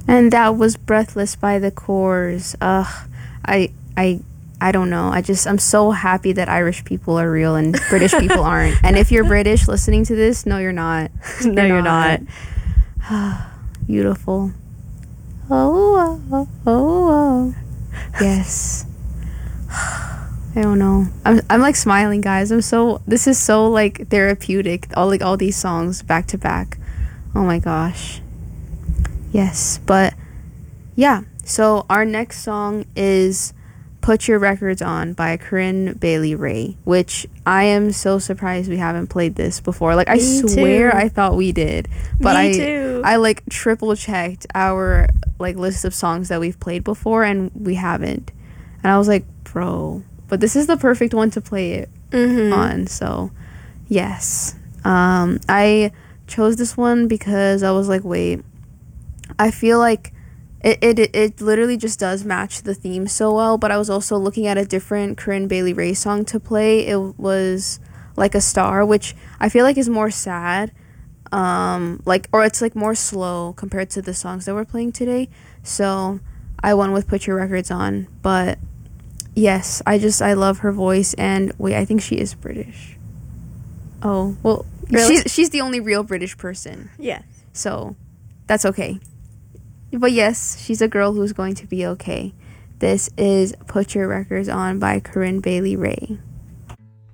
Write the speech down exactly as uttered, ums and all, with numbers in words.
And that was Breathless by The Corrs. Ugh, I, I, I don't know. I just, I'm so happy that Irish people are real and British people aren't. And if you're British listening to this, no, you're not. no, you're not. not. Beautiful. Oh, oh, oh, oh. Yes. I don't know. I'm, I'm like smiling, guys. I'm so, this is so like therapeutic. All like all these songs back to back. Oh my gosh. Yes, but yeah. So our next song is Put Your Records On by Corinne Bailey Rae, which I am so surprised we haven't played this before. Like, I Me swear too. I thought we did, but Me I too. I like triple checked our like list of songs that we've played before, and we haven't. And I was like, bro, but this is the perfect one to play it Mm-hmm. on. So yes, um, I chose this one because I was like, wait, I feel like It, it it literally just does match the theme so well, but I was also looking at a different Corinne Bailey Rae song to play. It was Like a Star, which I feel like is more sad, um, like, or it's like more slow compared to the songs that we're playing today. So I went with Put Your Records On. But yes, I just, I love her voice. And wait, I think she is British. Oh, well, Really? she's, she's the only real British person. Yeah. So that's okay. But yes, she's a girl who's going to be okay. This is Put Your Records On by Corinne Bailey Rae.